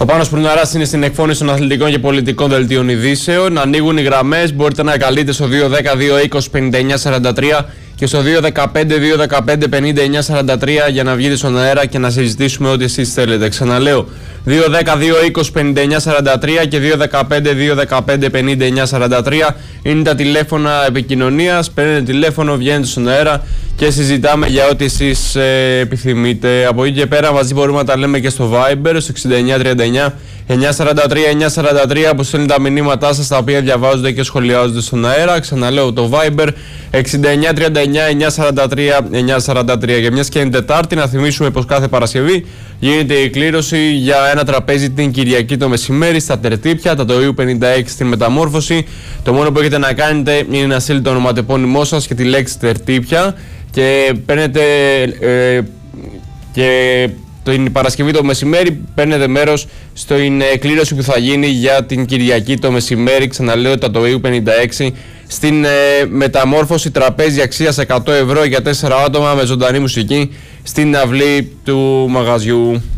Πάνος Προυναράς είναι στην εκφώνηση των αθλητικών και πολιτικών δελτίων ειδήσεων. Ανοίγουν οι γραμμές. Μπορείτε να καλείτε στο 210-220-5943 και στο 215-215-5943 για να βγείτε στον αέρα και να συζητήσουμε ό,τι εσείς θέλετε. Ξαναλέω, 210-220-5943 και 215-215-5943 είναι τα τηλέφωνα επικοινωνίας. Παίρνετε τηλέφωνο, βγαίνετε στον αέρα και συζητάμε για ό,τι εσείς επιθυμείτε. Από εκεί και πέρα μαζί μπορούμε να τα λέμε και στο Viber, στο 6939 943-943 που στέλνουν τα μηνύματά σας, τα οποία διαβάζονται και σχολιάζονται στον αέρα. Ξαναλέω, το Viber 6939-943-943. Για μιας και είναι Τετάρτη, να θυμίσουμε πως κάθε Παρασκευή γίνεται η κλήρωση για ένα τραπέζι την Κυριακή το μεσημέρι στα Τερτύπια, τα το EU56 στην Μεταμόρφωση. Το μόνο που έχετε να κάνετε είναι να στείλετε το ονοματεπώνυμό σας και τη λέξη Τερτύπια και παίρνετε την Παρασκευή το μεσημέρι παίρνετε μέρος στην κλήρωση που θα γίνει για την Κυριακή το μεσημέρι. Ξαναλέω, τα το EU56 στην Μεταμόρφωση, τραπέζι αξίας 100 ευρώ για 4 άτομα με ζωντανή μουσική στην αυλή του μαγαζιού.